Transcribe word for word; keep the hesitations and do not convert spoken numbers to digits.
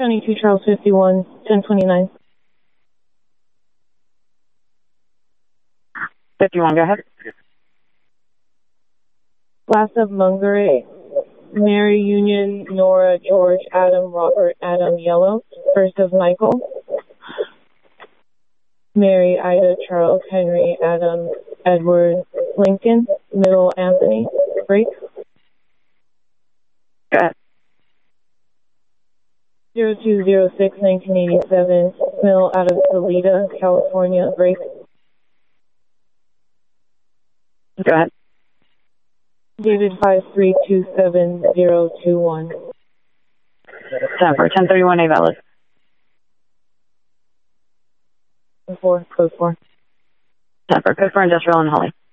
seventy-two Charles fifty-one, ten twenty-nine. fifty-one, go ahead. Last of Mungeray, Mary Union, Nora, George, Adam, Robert, Adam, Yellow. First of Michael, Mary, Ida, Charles, Henry, Adam, Edward, Lincoln. Middle, Anthony, break. Go ahead. zero two zero six, nineteen eighty-seven, Middle, out of Toledo, California, break. Go ahead. David five three two seven zero two one. Jennifer, ten thirty-one A valid. Four, code four. Jennifer, code for industrial and Holly.